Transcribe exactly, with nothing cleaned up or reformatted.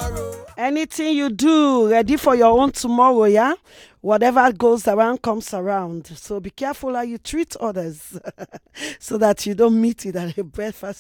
tomorrow. Anything you do, ready for your own tomorrow, yeah? Whatever goes around comes around. So be careful how you treat others so that you don't meet it at a breakfast